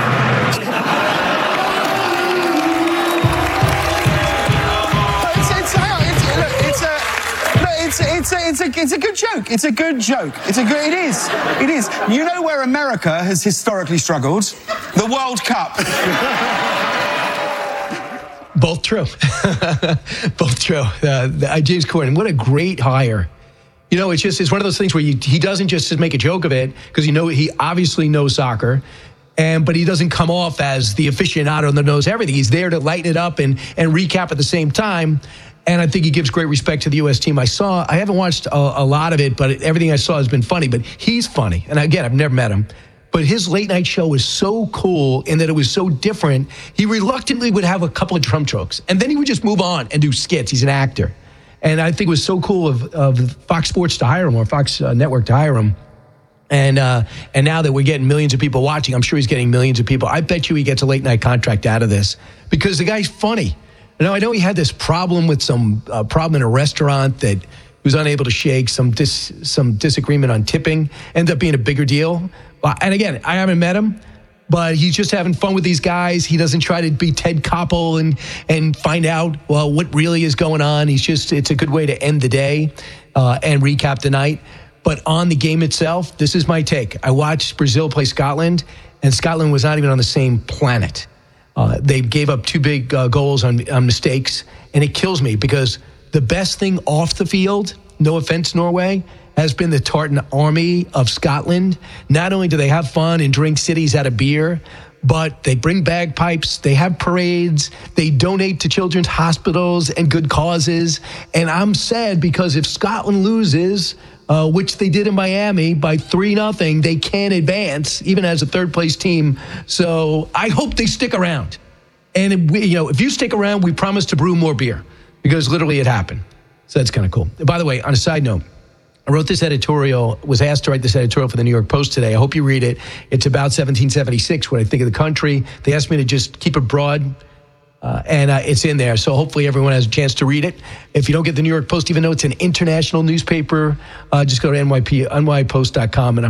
It's a good joke. It is. It is. You know where America has historically struggled? The World Cup. Both true. Both true. James Corden, what a great hire. You know, it's one of those things where he doesn't just make a joke of it because he obviously knows soccer. But he doesn't come off as the aficionado that knows everything. He's there to lighten it up and recap at the same time. And I think he gives great respect to the U.S. team. I haven't watched a lot of it, but everything I saw has been funny. But he's funny. And again, I've never met him. But his late night show was so cool in that it was so different. He reluctantly would have a couple of drum strokes. And then he would just move on and do skits. He's an actor. And I think it was so cool of Fox Sports to hire him, or Fox Network to hire him. And now that we're getting millions of people watching, I'm sure he's getting millions of people. I bet you he gets a late night contract out of this because the guy's funny. I know he had this problem with some problem in a restaurant that he was unable to shake, some disagreement on tipping, ended up being a bigger deal. And again, I haven't met him, but he's just having fun with these guys. He doesn't try to be Ted Koppel and find out, well, what really is going on. It's a good way to end the day and recap the night. But on the game itself, this is my take. I watched Brazil play Scotland, and Scotland was not even on the same planet. They gave up 2 big goals on mistakes, and it kills me because the best thing off the field, no offense, Norway, has been the Tartan Army of Scotland. Not only do they have fun and drink cities out of beer, but they bring bagpipes, they have parades, they donate to children's hospitals and good causes. And I'm sad because if Scotland loses, which they did in Miami by 3-0, they can't advance, even as a third-place team. So I hope they stick around. And, if you stick around, we promise to brew more beer because literally it happened. So that's kind of cool. By the way, on a side note, I wrote this editorial, was asked to write this editorial for the New York Post today. I hope you read it. It's about 1776, what I think of the country. They asked me to just keep it broad, and it's in there. So hopefully everyone has a chance to read it. If you don't get the New York Post, even though it's an international newspaper, just go to nypost.com, and